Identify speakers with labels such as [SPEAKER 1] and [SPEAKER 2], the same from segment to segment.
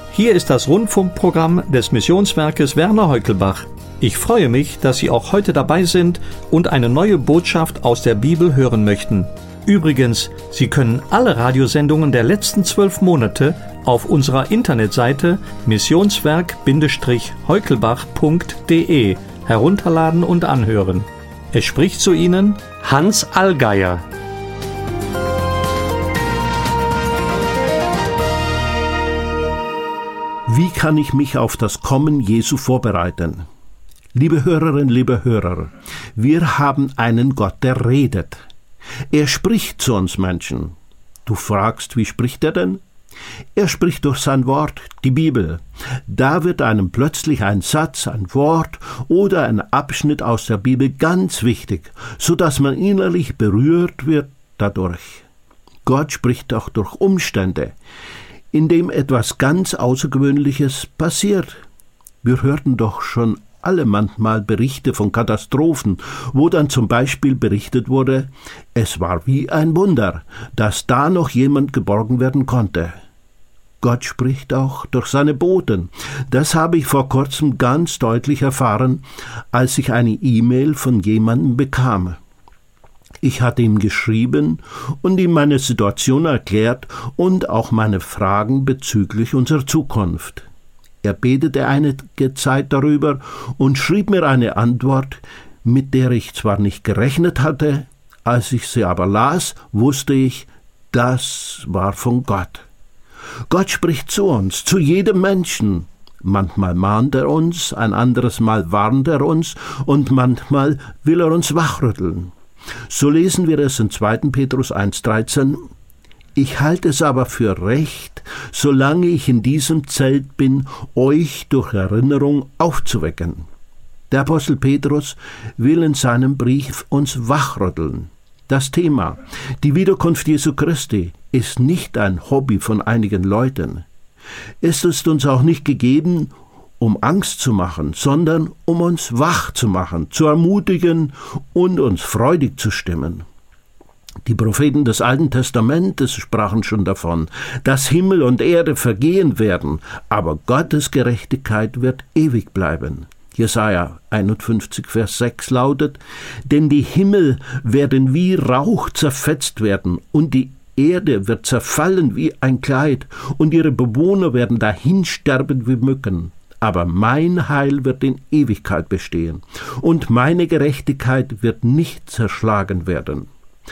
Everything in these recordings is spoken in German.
[SPEAKER 1] Hier ist das Rundfunkprogramm des Missionswerkes Werner Heukelbach. Ich freue mich, dass Sie auch heute dabei sind und eine neue Botschaft aus der Bibel hören möchten. Übrigens, Sie können alle Radiosendungen der letzten 12 Monate auf unserer Internetseite missionswerk-heukelbach.de herunterladen und anhören. Es spricht zu Ihnen Hans Allgeier.
[SPEAKER 2] Wie kann ich mich auf das Kommen Jesu vorbereiten? Liebe Hörerinnen, liebe Hörer, wir haben einen Gott, der redet. Er spricht zu uns Menschen. Du fragst, wie spricht er denn? Er spricht durch sein Wort, die Bibel. Da wird einem plötzlich ein Satz, ein Wort oder ein Abschnitt aus der Bibel ganz wichtig, so dass man innerlich berührt wird dadurch. Gott spricht auch durch Umstände, in dem etwas ganz Außergewöhnliches passiert. Wir hörten doch schon alle manchmal Berichte von Katastrophen, wo dann zum Beispiel berichtet wurde, es war wie ein Wunder, dass da noch jemand geborgen werden konnte. Gott spricht auch durch seine Boten. Das habe ich vor kurzem ganz deutlich erfahren, als ich eine E-Mail von jemandem bekam. Ich hatte ihm geschrieben und ihm meine Situation erklärt und auch meine Fragen bezüglich unserer Zukunft. Er betete einige Zeit darüber und schrieb mir eine Antwort, mit der ich zwar nicht gerechnet hatte, als ich sie aber las, wusste ich, das war von Gott. Gott spricht zu uns, zu jedem Menschen. Manchmal mahnt er uns, ein anderes Mal warnt er uns und manchmal will er uns wachrütteln. So lesen wir es in 2. Petrus 1,13. Ich halte es aber für recht, solange ich in diesem Zelt bin, euch durch Erinnerung aufzuwecken. Der Apostel Petrus will in seinem Brief uns wachrütteln. Das Thema, die Wiederkunft Jesu Christi, ist nicht ein Hobby von einigen Leuten. Es ist uns auch nicht gegeben, um Angst zu machen, sondern um uns wach zu machen, zu ermutigen und uns freudig zu stimmen. Die Propheten des Alten Testamentes sprachen schon davon, dass Himmel und Erde vergehen werden, aber Gottes Gerechtigkeit wird ewig bleiben. Jesaja 51, Vers 6 lautet, denn die Himmel werden wie Rauch zerfetzt werden und die Erde wird zerfallen wie ein Kleid und ihre Bewohner werden dahinsterben wie Mücken. Aber mein Heil wird in Ewigkeit bestehen und meine Gerechtigkeit wird nicht zerschlagen werden.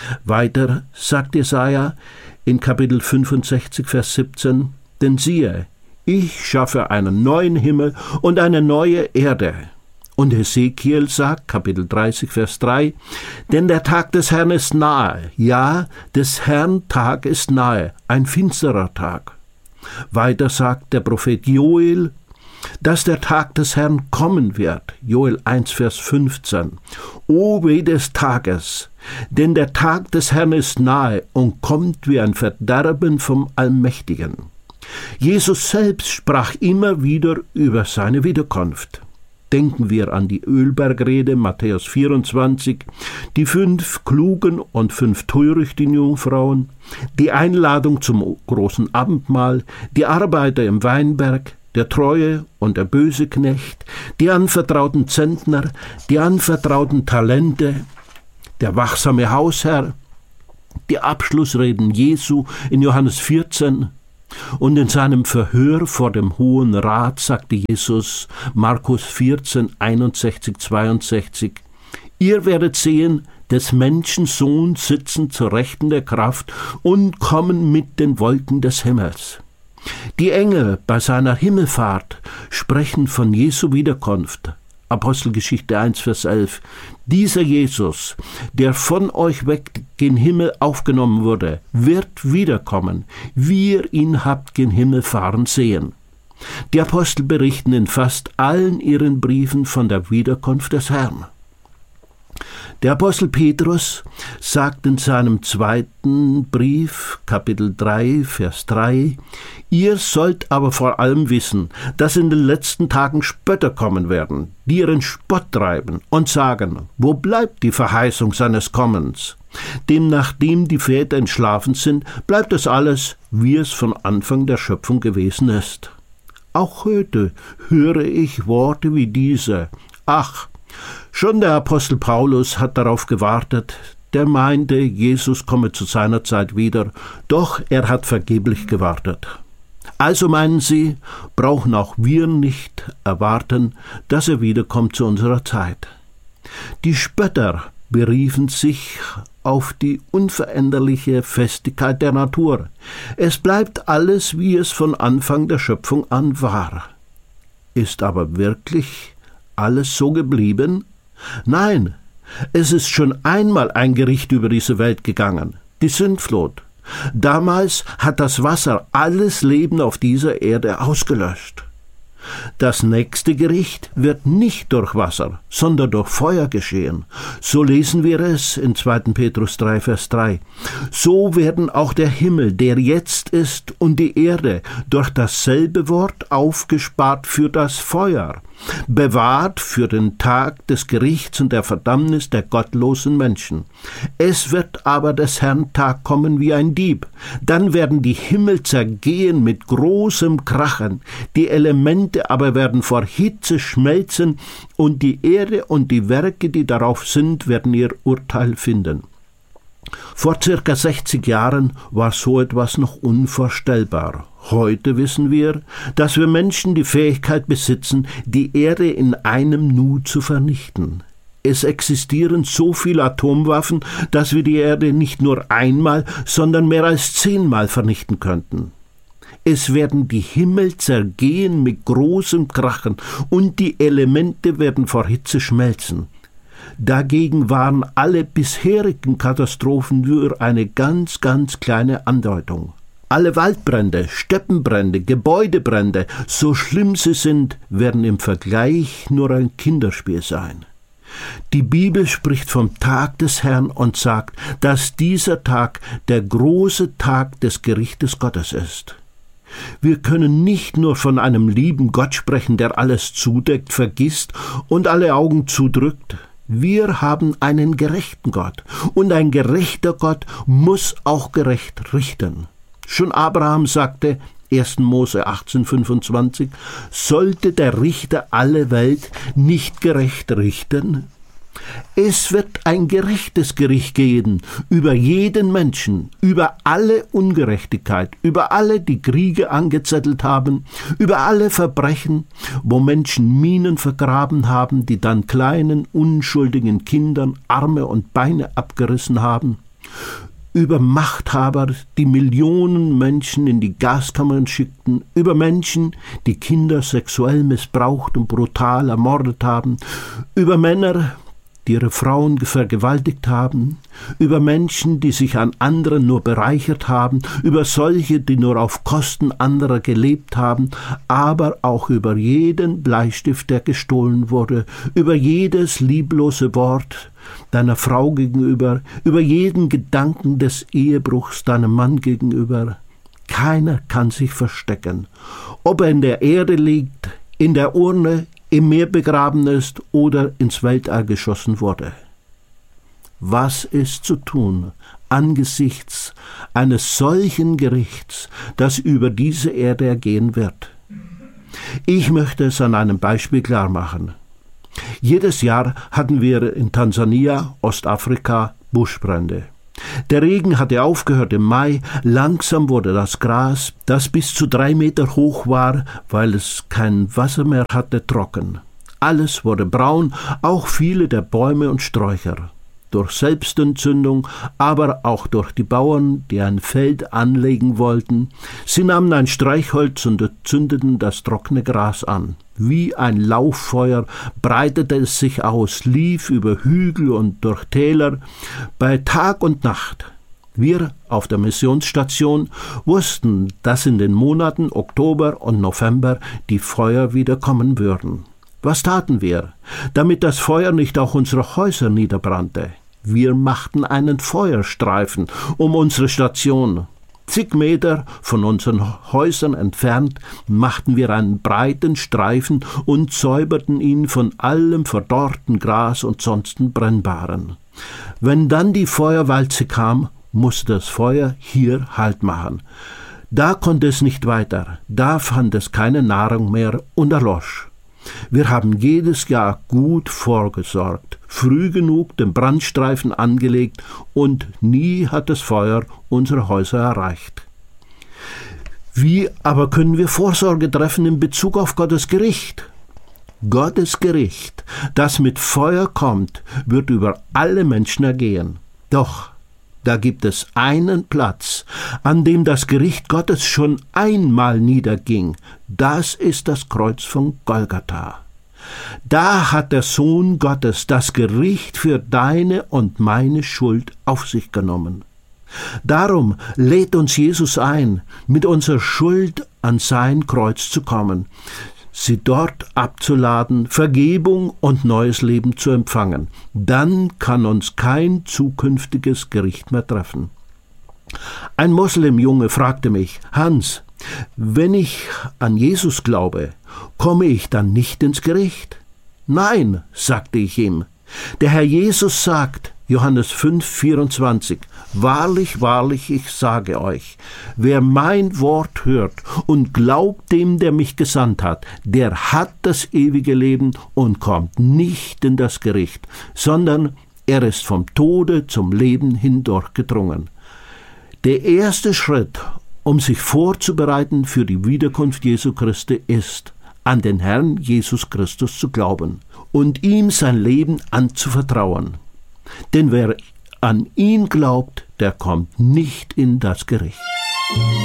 [SPEAKER 2] Weiter sagt Jesaja in Kapitel 65, Vers 17, denn siehe, ich schaffe einen neuen Himmel und eine neue Erde. Und Hesekiel sagt, Kapitel 30, Vers 3, denn der Tag des Herrn ist nahe, ja, des Herrn Tag ist nahe, ein finsterer Tag. Weiter sagt der Prophet Joel, dass der Tag des Herrn kommen wird. Joel 1, Vers 15. O weh des Tages, denn der Tag des Herrn ist nahe und kommt wie ein Verderben vom Allmächtigen. Jesus selbst sprach immer wieder über seine Wiederkunft. Denken wir an die Ölbergrede, Matthäus 24, die 5 klugen und 5 törichten Jungfrauen, die Einladung zum großen Abendmahl, die Arbeiter im Weinberg, der treue und der böse Knecht, die anvertrauten Zentner, die anvertrauten Talente, der wachsame Hausherr, die Abschlussreden Jesu in Johannes 14 und in seinem Verhör vor dem Hohen Rat sagte Jesus, Markus 14, 61, 62, ihr werdet sehen, des Menschen Sohn sitzen zur Rechten der Kraft und kommen mit den Wolken des Himmels. Die Engel bei seiner Himmelfahrt sprechen von Jesu Wiederkunft. Apostelgeschichte 1, Vers 11. Dieser Jesus, der von euch weg gen Himmel aufgenommen wurde, wird wiederkommen, wie ihr ihn habt gen Himmel fahren sehen. Die Apostel berichten in fast allen ihren Briefen von der Wiederkunft des Herrn. Der Apostel Petrus sagt in seinem 2. Brief, Kapitel 3, Vers 3, ihr sollt aber vor allem wissen, dass in den letzten Tagen Spötter kommen werden, die ihren Spott treiben und sagen, wo bleibt die Verheißung seines Kommens? Denn nachdem die Väter entschlafen sind, bleibt das alles, wie es von Anfang der Schöpfung gewesen ist. Auch heute höre ich Worte wie diese. Ach, schon der Apostel Paulus hat darauf gewartet, der meinte, Jesus komme zu seiner Zeit wieder, doch er hat vergeblich gewartet. Also meinen Sie, brauchen auch wir nicht erwarten, dass er wiederkommt zu unserer Zeit. Die Spötter beriefen sich auf die unveränderliche Festigkeit der Natur. Es bleibt alles, wie es von Anfang der Schöpfung an war. Ist aber wirklich alles so geblieben? Nein, es ist schon einmal ein Gericht über diese Welt gegangen, die Sintflut. Damals hat das Wasser alles Leben auf dieser Erde ausgelöscht. Das nächste Gericht wird nicht durch Wasser, sondern durch Feuer geschehen. So lesen wir es in 2. Petrus 3, Vers 3. So werden auch der Himmel, der jetzt ist, und die Erde durch dasselbe Wort aufgespart für das Feuer, bewahrt für den Tag des Gerichts und der Verdammnis der gottlosen Menschen. Es wird aber des Herrn Tag kommen wie ein Dieb. Dann werden die Himmel zergehen mit großem Krachen, die Elemente aber werden vor Hitze schmelzen, und die Erde und die Werke, die darauf sind, werden ihr Urteil finden. Vor ca. 60 Jahren war so etwas noch unvorstellbar. Heute wissen wir, dass wir Menschen die Fähigkeit besitzen, die Erde in einem Nu zu vernichten. Es existieren so viele Atomwaffen, dass wir die Erde nicht nur einmal, sondern mehr als 10-mal vernichten könnten. Es werden die Himmel zergehen mit großem Krachen, und die Elemente werden vor Hitze schmelzen. Dagegen waren alle bisherigen Katastrophen nur eine ganz, ganz kleine Andeutung. Alle Waldbrände, Steppenbrände, Gebäudebrände, so schlimm sie sind, werden im Vergleich nur ein Kinderspiel sein. Die Bibel spricht vom Tag des Herrn und sagt, dass dieser Tag der große Tag des Gerichtes Gottes ist. Wir können nicht nur von einem lieben Gott sprechen, der alles zudeckt, vergisst und alle Augen zudrückt. Wir haben einen gerechten Gott, und ein gerechter Gott muss auch gerecht richten. Schon Abraham sagte, 1. Mose 18,25, sollte der Richter alle Welt nicht gerecht richten? Es wird ein gerechtes Gericht geben über jeden Menschen, über alle Ungerechtigkeit, über alle, die Kriege angezettelt haben, über alle Verbrechen, wo Menschen Minen vergraben haben, die dann kleinen, unschuldigen Kindern Arme und Beine abgerissen haben, über Machthaber, die Millionen Menschen in die Gaskammern schickten, über Menschen, die Kinder sexuell missbraucht und brutal ermordet haben, über Männer, die ihre Frauen vergewaltigt haben, über Menschen, die sich an anderen nur bereichert haben, über solche, die nur auf Kosten anderer gelebt haben, aber auch über jeden Bleistift, der gestohlen wurde, über jedes lieblose Wort deiner Frau gegenüber, über jeden Gedanken des Ehebruchs deinem Mann gegenüber. Keiner kann sich verstecken, ob er in der Erde liegt, in der Urne, im Meer begraben ist oder ins Weltall geschossen wurde. Was ist zu tun angesichts eines solchen Gerichts, das über diese Erde ergehen wird? Ich möchte es an einem Beispiel klar machen. Jedes Jahr hatten wir in Tansania, Ostafrika, Buschbrände. Der Regen hatte aufgehört im Mai, langsam wurde das Gras, das bis zu 3 Meter hoch war, weil es kein Wasser mehr hatte, trocken. Alles wurde braun, auch viele der Bäume und Sträucher. Durch Selbstentzündung, aber auch durch die Bauern, die ein Feld anlegen wollten. Sie nahmen ein Streichholz und zündeten das trockene Gras an. Wie ein Lauffeuer breitete es sich aus, lief über Hügel und durch Täler, bei Tag und Nacht. Wir auf der Missionsstation wussten, dass in den Monaten Oktober und November die Feuer wieder kommen würden. Was taten wir, damit das Feuer nicht auch unsere Häuser niederbrannte? Wir machten einen Feuerstreifen um unsere Station. Zig Meter von unseren Häusern entfernt machten wir einen breiten Streifen und säuberten ihn von allem verdorrten Gras und sonstigen Brennbaren. Wenn dann die Feuerwalze kam, musste das Feuer hier Halt machen. Da konnte es nicht weiter, da fand es keine Nahrung mehr und erlosch. Wir haben jedes Jahr gut vorgesorgt, früh genug den Brandstreifen angelegt und nie hat das Feuer unsere Häuser erreicht. Wie aber können wir Vorsorge treffen in Bezug auf Gottes Gericht? Gottes Gericht, das mit Feuer kommt, wird über alle Menschen ergehen. Doch da gibt es einen Platz, an dem das Gericht Gottes schon einmal niederging. Das ist das Kreuz von Golgatha. Da hat der Sohn Gottes das Gericht für deine und meine Schuld auf sich genommen. Darum lädt uns Jesus ein, mit unserer Schuld an sein Kreuz zu kommen, sie dort abzuladen, Vergebung und neues Leben zu empfangen. Dann kann uns kein zukünftiges Gericht mehr treffen. Ein Moslemjunge fragte mich: Hans, wenn ich an Jesus glaube, komme ich dann nicht ins Gericht? Nein, sagte ich ihm. Der Herr Jesus sagt, Johannes 5,24, wahrlich, wahrlich, ich sage euch, wer mein Wort hört und glaubt dem, der mich gesandt hat, der hat das ewige Leben und kommt nicht in das Gericht, sondern er ist vom Tode zum Leben hindurchgedrungen. Der erste Schritt, um sich vorzubereiten für die Wiederkunft Jesu Christi, ist, an den Herrn Jesus Christus zu glauben und ihm sein Leben anzuvertrauen. Denn wer an ihn glaubt, der kommt nicht in das Gericht.